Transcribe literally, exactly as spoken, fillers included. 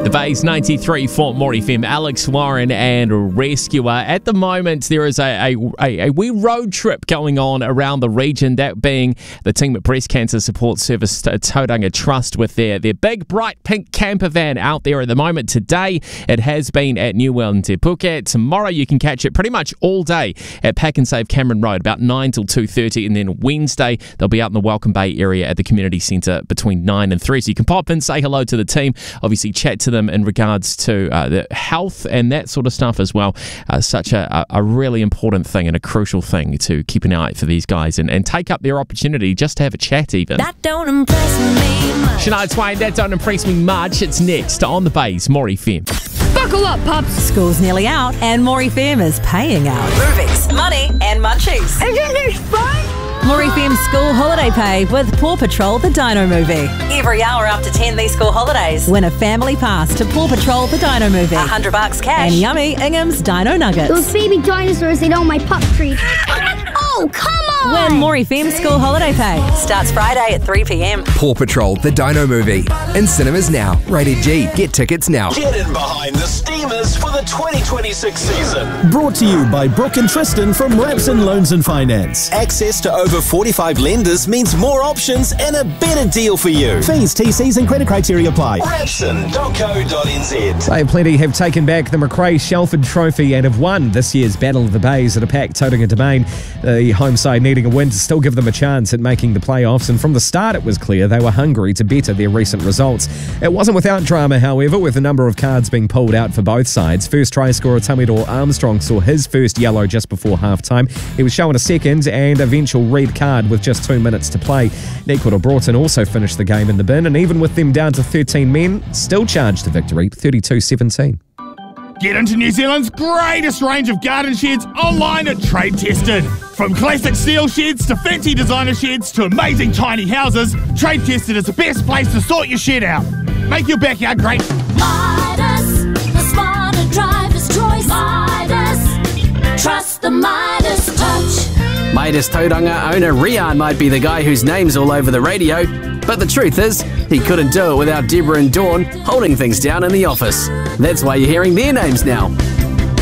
The Bay's ninety-three for More F M. Alex Warren and Rescuer. At the moment, there is a, a, a, a wee road trip going on around the region, that being the team at Breast Cancer Support Service Tauranga Trust with their, their big, bright pink camper van out there at the moment. Today, it has been at New Wellington Te Puke. Tomorrow, you can catch it pretty much all day at Pack and Save Cameron Road, about nine till two thirty. And then Wednesday, they'll be out in the Welcome Bay area at the community centre between nine and three. So you can pop in, say hello to the team, obviously chat to them in regards to uh, the health and that sort of stuff as well. Uh, such a, a really important thing and a crucial thing to keep an eye out for these guys and, and take up their opportunity just to have a chat even. That don't impress me much. Shania Twain, That Don't Impress Me Much. It's next on the Bay's More F M. Buckle up, pups. School's nearly out and More F M is paying out. Movies, money and munchies. Isn't this fun? More F M school holiday pay with Paw Patrol the Dino Movie. Every hour after ten these school holidays. Win a family pass to Paw Patrol the Dino Movie. A hundred bucks cash. And yummy Ingham's Dino Nuggets. Those baby dinosaurs ate all my pup treats. Oh, come on! Win More F M school holiday pay. Starts Friday at three p.m. Paw Patrol the Dino Movie. In cinemas now. Rated G. Get tickets now. Get in behind the Steamers for the twenty twenty-six season. Brought to you by Brooke and Tristan from Rapson Loans and Finance. Access to over forty-five lenders means more options and a better deal for you. Fees, T Cs and credit criteria apply. Rapson dot co dot n z. Bay Plenty have taken back the McRae Shelford Trophy and have won this year's Battle of the Bays at a packed Tauranga Domain. The home side needing a win to still give them a chance at making the playoffs, and from the start it was clear they were hungry to better their recent results. It wasn't without drama, however, with a number of cards being pulled out for both sides. First try scorer Tamidor Armstrong saw his first yellow just before half-time. He was shown a second and eventual red card with just two minutes to play. Neckwater Broughton also finished the game in the bin, and even with them down to thirteen men, still charged to victory, thirty-two seventeen. Get into New Zealand's greatest range of garden sheds online at Trade Tested. From classic steel sheds to fancy designer sheds to amazing tiny houses, Trade Tested is the best place to sort your shed out. Make your backyard great. Midas, the smarter driver's choice. Midas, trust the Midas touch. Midas Tauranga owner Rian might be the guy whose name's all over the radio, but the truth is, he couldn't do it without Deborah and Dawn holding things down in the office. That's why you're hearing their names now.